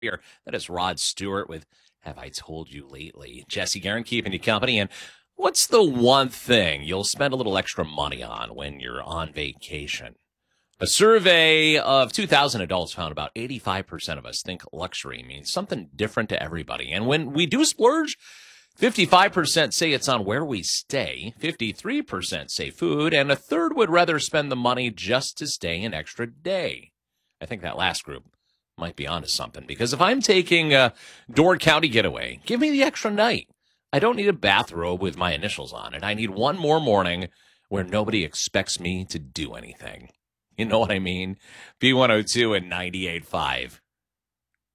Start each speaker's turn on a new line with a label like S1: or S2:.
S1: here. That is Rod Stewart with Have I Told You Lately? Jesse Guerin keeping you company. And what's the one thing you'll spend a little extra money on when you're on vacation? A survey of 2,000 adults found about 85% of us think luxury means something different to everybody. And when we do splurge, 55% say it's on where we stay, 53% say food, and a third would rather spend the money just to stay an extra day. I think that last group might be onto something, because if I'm taking a Door County getaway, give me the extra night. I don't need a bathrobe with my initials on it. I need one more morning where nobody expects me to do anything. You know what I mean? B102 and 98.5.